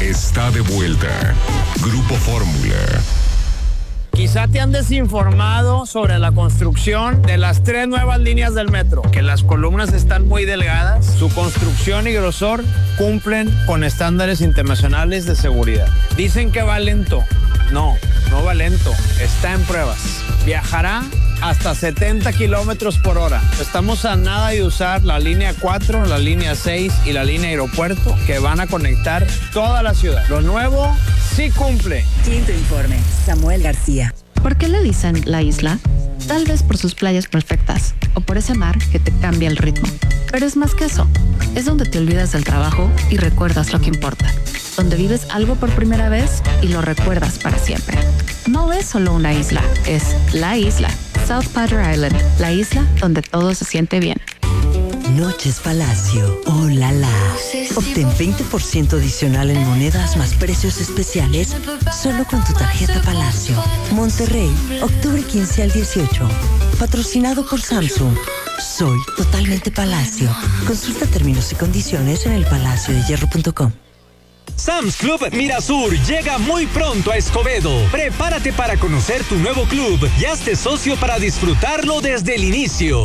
está de vuelta. Grupo Fórmula. Quizá te han desinformado sobre la construcción de las 3 nuevas líneas del metro, que las columnas están muy delgadas, su construcción y grosor cumplen con estándares internacionales de seguridad. Dicen que va lento. No va lento, está en pruebas. Viajará hasta 70 kilómetros por hora. Estamos a nada de usar la línea 4, la línea 6 y la línea aeropuerto, que van a conectar toda la ciudad. Lo nuevo sí cumple. Quinto informe, Samuel García. ¿Por qué le dicen la isla? Tal vez por sus playas perfectas o por ese mar que te cambia el ritmo. Pero es más que eso. Es donde te olvidas del trabajo y recuerdas lo que importa. Donde vives algo por primera vez y lo recuerdas para siempre. No es solo una isla, es la isla. South Padre Island, la isla donde todo se siente bien. Noches Palacio. ¡Oh, la! Obtén 20% adicional en monedas más precios especiales solo con tu tarjeta Palacio. Monterrey, octubre 15 al 18. Patrocinado por Samsung. Soy totalmente Palacio. Consulta términos y condiciones en elpalaciodehierro.com. Sam's Club Mirasur llega muy pronto a Escobedo. Prepárate para conocer tu nuevo club y hazte socio para disfrutarlo desde el inicio.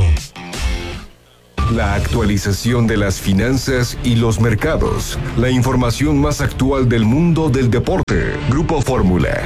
La actualización de las finanzas y los mercados. La información más actual del mundo del deporte. Grupo Fórmula.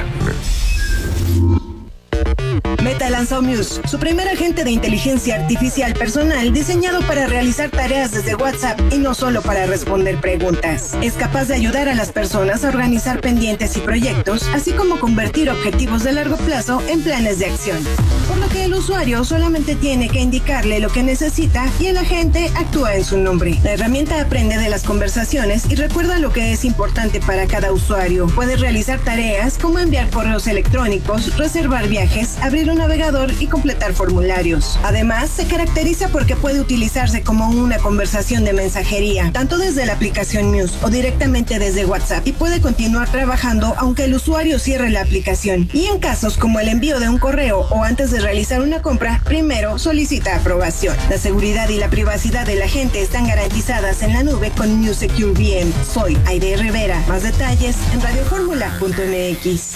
Meta lanzó Muse, su primer agente de inteligencia artificial personal diseñado para realizar tareas desde WhatsApp y no solo para responder preguntas. Es capaz de ayudar a las personas a organizar pendientes y proyectos, así como convertir objetivos de largo plazo en planes de acción. Por lo que el usuario solamente tiene que indicarle lo que necesita y el agente actúa en su nombre. La herramienta aprende de las conversaciones y recuerda lo que es importante para cada usuario. Puede realizar tareas como enviar correos electrónicos, reservar viajes, abrir un navegador y completar formularios. Además, se caracteriza porque puede utilizarse como una conversación de mensajería, tanto desde la aplicación Muse o directamente desde WhatsApp, y puede continuar trabajando aunque el usuario cierre la aplicación. Y en casos como el envío de un correo o antes de realizar una compra, primero solicita aprobación. La seguridad y la privacidad de la gente están garantizadas en la nube con Muse Secure VM. Soy Aide Rivera. Más detalles en radioformula.mx.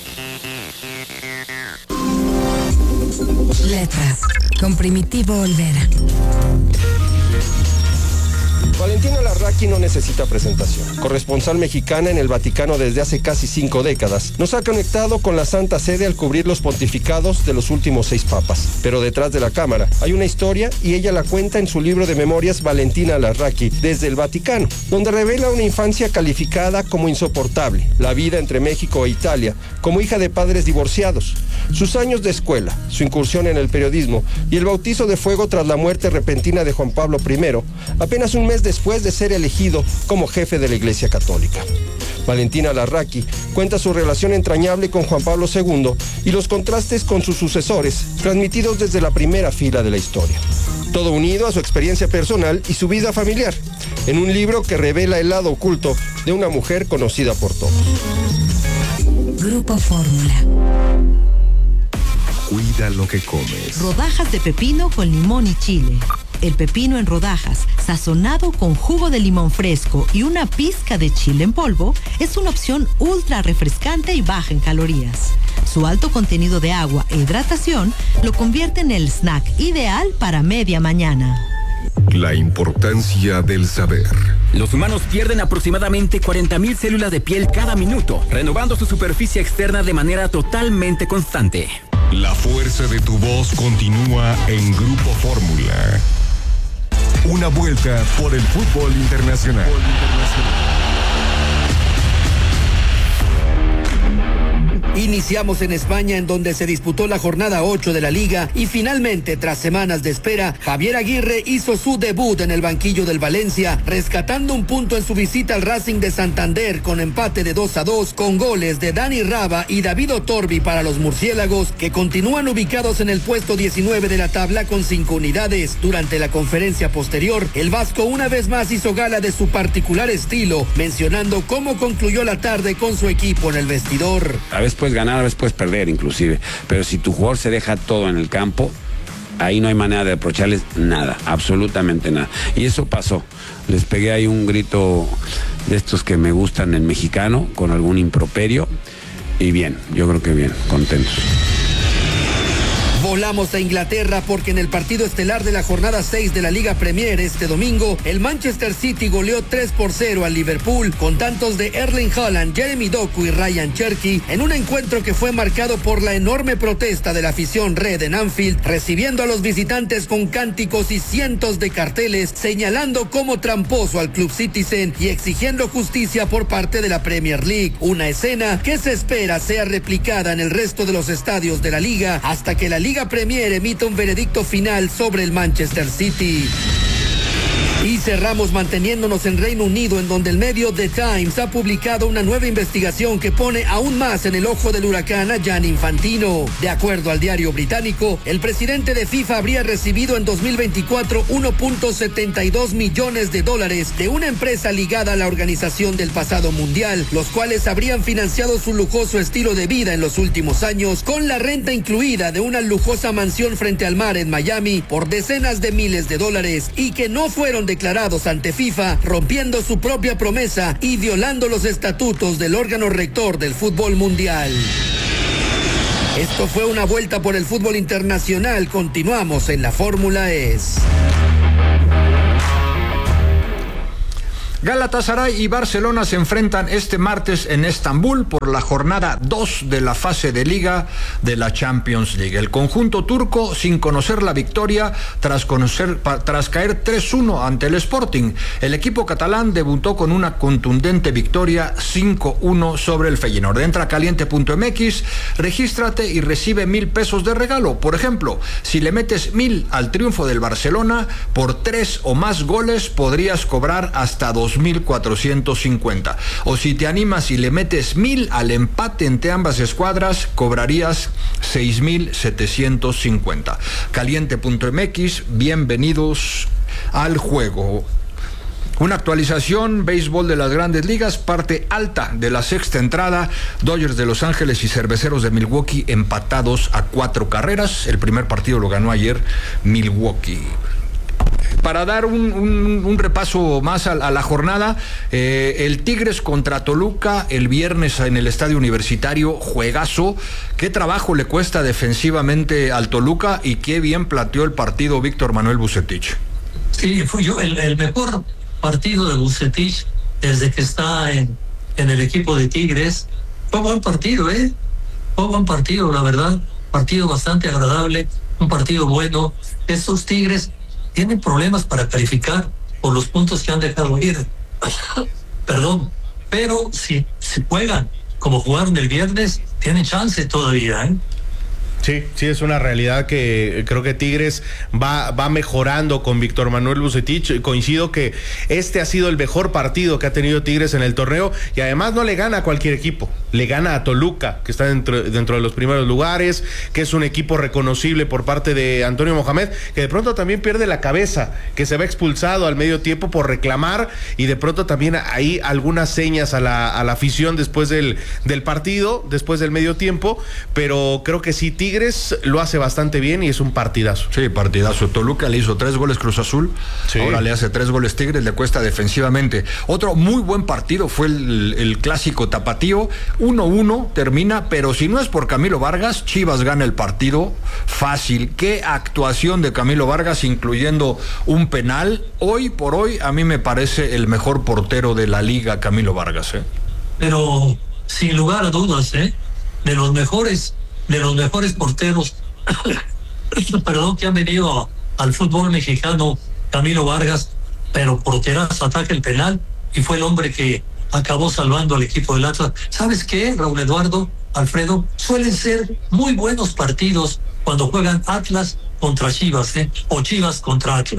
Letras, con Primitivo Olvera. Valentina Larraqui no necesita presentación. Corresponsal mexicana en el Vaticano desde hace casi 5 décadas, nos ha conectado con la Santa Sede al cubrir los pontificados de los últimos 6 papas. Pero detrás de la cámara hay una historia y ella la cuenta en su libro de memorias Valentina Larraqui desde el Vaticano, donde revela una infancia calificada como insoportable, la vida entre México e Italia, como hija de padres divorciados, sus años de escuela, su incursión en el periodismo y el bautizo de fuego tras la muerte repentina de Juan Pablo I, apenas un mes después de ser elegido como jefe de la Iglesia Católica. Valentina Larraqui cuenta su relación entrañable con Juan Pablo II y los contrastes con sus sucesores, transmitidos desde la primera fila de la historia. Todo unido a su experiencia personal y su vida familiar, en un libro que revela el lado oculto de una mujer conocida por todos. Grupo Fórmula. Cuida lo que comes. Rodajas de pepino con limón y chile. El pepino en rodajas, sazonado con jugo de limón fresco y una pizca de chile en polvo, es una opción ultra refrescante y baja en calorías. Su alto contenido de agua e hidratación lo convierte en el snack ideal para media mañana. La importancia del saber. Los humanos pierden aproximadamente 40,000 células de piel cada minuto, renovando su superficie externa de manera totalmente constante. La fuerza de tu voz continúa en Grupo Fórmula. Una vuelta por el fútbol internacional. Iniciamos en España, en donde se disputó la jornada 8 de la Liga y finalmente, tras semanas de espera, Javier Aguirre hizo su debut en el banquillo del Valencia, rescatando un punto en su visita al Racing de Santander con empate de 2-2, con goles de Dani Raba y David Otorbi para los murciélagos, que continúan ubicados en el puesto 19 de la tabla con 5 unidades. Durante la conferencia posterior, el vasco una vez más hizo gala de su particular estilo, mencionando cómo concluyó la tarde con su equipo en el vestidor. A veces puedes ganar, a veces puedes perder inclusive, pero si tu jugador se deja todo en el campo, ahí no hay manera de reprocharles nada, absolutamente nada. Y eso pasó. Les pegué ahí un grito de estos que me gustan en mexicano, con algún improperio. Y bien, yo creo que bien, contentos. Volamos a Inglaterra porque en el partido estelar de la jornada 6 de la Liga Premier este domingo, el Manchester City goleó 3-0 al Liverpool con tantos de Erling Haaland, Jeremy Doku y Ryan Cherky en un encuentro que fue marcado por la enorme protesta de la afición red en Anfield, recibiendo a los visitantes con cánticos y cientos de carteles señalando como tramposo al Club Citizen y exigiendo justicia por parte de la Premier League, una escena que se espera sea replicada en el resto de los estadios de la liga hasta que la Liga Premier emita un veredicto final sobre el Manchester City. Y cerramos manteniéndonos en Reino Unido, en donde el medio The Times ha publicado una nueva investigación que pone aún más en el ojo del huracán a Gianni Infantino. De acuerdo al diario británico, el presidente de FIFA habría recibido en 2024 $1.72 millones de una empresa ligada a la organización del pasado mundial, los cuales habrían financiado su lujoso estilo de vida en los últimos años, con la renta incluida de una lujosa mansión frente al mar en Miami por decenas de miles de dólares, y que no fueron declarados ante FIFA, rompiendo su propia promesa y violando los estatutos del órgano rector del fútbol mundial. Esto fue una vuelta por el fútbol internacional. Continuamos en la Fórmula ES. Galatasaray y Barcelona se enfrentan este martes en Estambul por la jornada 2 de la fase de liga de la Champions League. El conjunto turco, sin conocer la victoria tras caer 3-1 ante el Sporting. El equipo catalán debutó con una contundente victoria 5-1 sobre el Feyenoord. Entra a caliente.mx, regístrate y recibe $1,000 de regalo. Por ejemplo, si le metes 1,000 al triunfo del Barcelona, por 3 o más goles podrías cobrar hasta 2,450. O si te animas y le metes 1,000 al empate entre ambas escuadras, cobrarías 6,750. Caliente.mx, bienvenidos al juego. Una actualización, béisbol de las Grandes Ligas, parte alta de la sexta entrada, Dodgers de Los Ángeles y Cerveceros de Milwaukee empatados a 4 carreras. El primer partido lo ganó ayer Milwaukee. Para dar un repaso más a la jornada, el Tigres contra Toluca el viernes en el Estadio Universitario, juegazo. Qué trabajo le cuesta defensivamente al Toluca y qué bien planteó el partido Víctor Manuel Vucetich. Sí, fue el mejor partido de Vucetich desde que está en el equipo de Tigres. Fue buen partido, fue buen partido, la verdad. Partido bastante agradable, un partido bueno. Estos Tigres tienen problemas para calificar por los puntos que han dejado ir. Perdón, pero si juegan como jugaron el viernes, tienen chance todavía, Sí, es una realidad que creo que Tigres va mejorando con Víctor Manuel Vucetich. Coincido que este ha sido el mejor partido que ha tenido Tigres en el torneo y además no le gana a cualquier equipo, le gana a Toluca, que está dentro de los primeros lugares, que es un equipo reconocible por parte de Antonio Mohamed, que de pronto también pierde la cabeza, que se va expulsado al medio tiempo por reclamar y de pronto también hay algunas señas a la afición después del partido, después del medio tiempo, pero creo que sí, Tigres lo hace bastante bien y es un partidazo. Sí, partidazo. Toluca le hizo 3 goles Cruz Azul, sí. Ahora le hace 3 goles Tigres, le cuesta defensivamente. Otro muy buen partido fue el clásico tapatío, 1-1 termina, pero si no es por Camilo Vargas, Chivas gana el partido fácil. Qué actuación de Camilo Vargas, incluyendo un penal. Hoy por hoy a mí me parece el mejor portero de la liga, Camilo Vargas. Pero sin lugar a dudas, de los mejores porteros perdón, que han venido al fútbol mexicano, Camilo Vargas, pero porterazo, ataca el penal y fue el hombre que acabó salvando al equipo del Atlas. ¿Sabes qué, Raúl Eduardo, Alfredo? Suelen ser muy buenos partidos cuando juegan Atlas contra Chivas, o Chivas contra Atlas.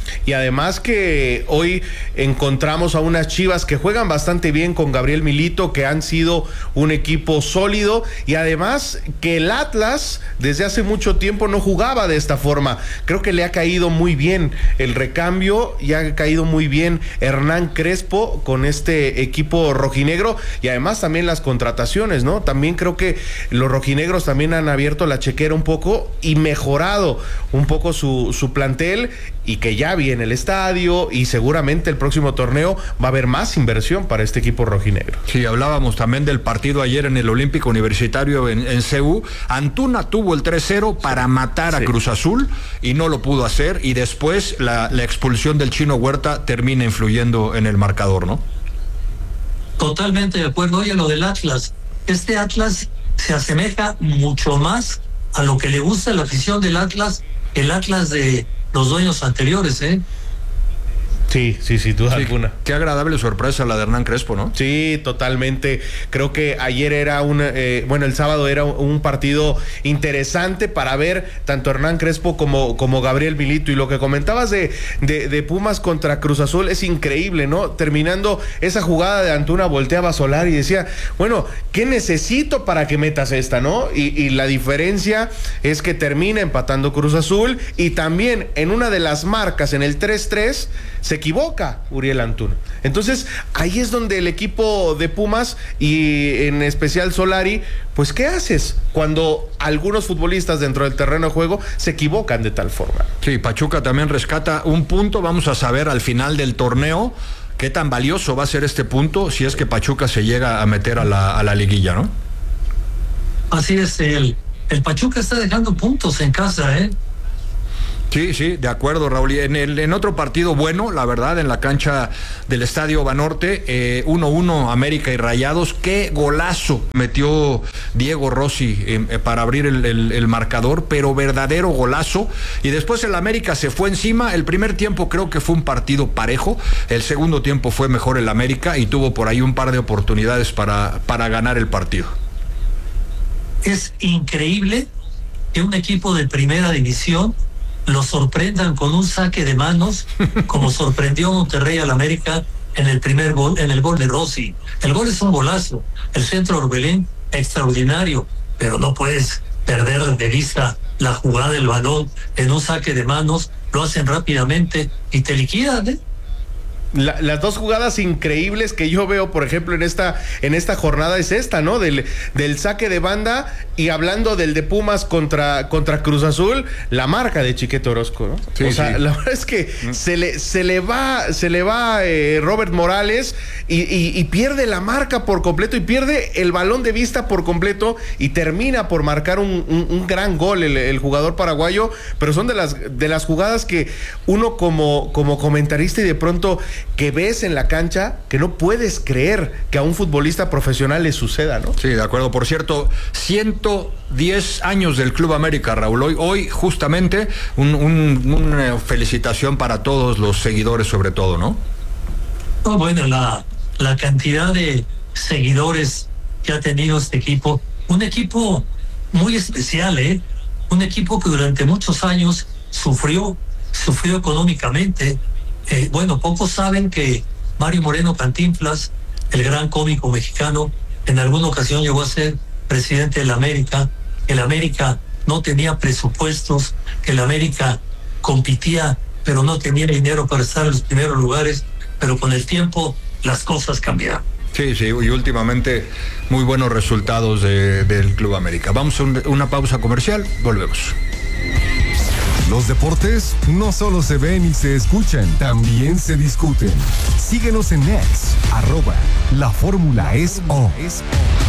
Y además que hoy encontramos a unas Chivas que juegan bastante bien con Gabriel Milito, que han sido un equipo sólido, y además que el Atlas desde hace mucho tiempo no jugaba de esta forma. Creo que le ha caído muy bien el recambio y ha caído muy bien Hernán Crespo con este equipo rojinegro, y además también las contrataciones, ¿no? También creo que los rojinegros también han abierto la chequera un poco y mejorado un poco su plantel, y que ya viene el estadio, y seguramente el próximo torneo va a haber más inversión para este equipo rojinegro. Sí, hablábamos también del partido ayer en el Olímpico Universitario en CU. Antuna tuvo el 3-0 para matar a Cruz Azul y no lo pudo hacer, y después la expulsión del Chino Huerta termina influyendo en el marcador, ¿no? Totalmente de acuerdo. Oye, lo del Atlas, este Atlas se asemeja mucho más a lo que le gusta a la afición del Atlas, el Atlas de los dueños anteriores, ¿eh? Sí, sin duda alguna. Qué agradable sorpresa la de Hernán Crespo, ¿no? Sí, totalmente. Creo que ayer era el sábado era un partido interesante para ver tanto Hernán Crespo como Gabriel Milito. Y lo que comentabas de Pumas contra Cruz Azul es increíble, ¿no? Terminando esa jugada de Antuna, volteaba a Solari y decía, bueno, ¿qué necesito para que metas esta, no? Y la diferencia es que termina empatando Cruz Azul, y también en una de las marcas, en el 3-3, se equivoca Uriel Antuna. Entonces, ahí es donde el equipo de Pumas, y en especial Solari, pues ¿qué haces cuando algunos futbolistas dentro del terreno de juego se equivocan de tal forma? Sí, Pachuca también rescata un punto. Vamos a saber al final del torneo qué tan valioso va a ser este punto si es que Pachuca se llega a meter a la liguilla, ¿no? Así es, el Pachuca está dejando puntos en casa, ¿eh? Sí, de acuerdo, Raúl. Y en otro partido bueno, la verdad, en la cancha del Estadio Banorte, 1-1 América y Rayados. Qué golazo metió Diego Rossi para abrir el marcador, pero verdadero golazo. Y después el América se fue encima. El primer tiempo creo que fue un partido parejo. El segundo tiempo fue mejor el América y tuvo por ahí un par de oportunidades para ganar el partido. Es increíble que un equipo de primera división lo sorprendan con un saque de manos, como sorprendió Monterrey al América en el primer gol, en el gol de Rossi. El gol es un golazo, el centro de Orbelín extraordinario, pero no puedes perder de vista la jugada del balón en un saque de manos. Lo hacen rápidamente y te liquidan, ¿eh? Las dos jugadas increíbles que yo veo, por ejemplo, en esta jornada es esta, ¿no? Del saque de banda, y hablando del de Pumas contra Cruz Azul, la marca de Chiquete Orozco, ¿no? Sí, o sea, la verdad es que se le va Robert Morales y pierde la marca por completo, y pierde el balón de vista por completo, y termina por marcar un gran gol el jugador paraguayo. Pero son de las jugadas que uno como comentarista, y de pronto que ves en la cancha, que no puedes creer que a un futbolista profesional le suceda, ¿no? Sí, de acuerdo. Por cierto, 110 años del Club América, Raúl. Hoy justamente una felicitación para todos los seguidores, sobre todo, ¿no? Oh, bueno, la cantidad de seguidores que ha tenido este equipo, un equipo muy especial, ¿eh? Un equipo que durante muchos años sufrió económicamente. Bueno, pocos saben que Mario Moreno Cantinflas, el gran cómico mexicano, en alguna ocasión llegó a ser presidente de la América. El América no tenía presupuestos, el América compitía, pero no tenía dinero para estar en los primeros lugares, pero con el tiempo las cosas cambiaron. Sí, y últimamente muy buenos resultados del Club América. Vamos a una pausa comercial, volvemos. Los deportes no solo se ven y se escuchan, también se discuten. Síguenos en X, @LaFórmulaEsO.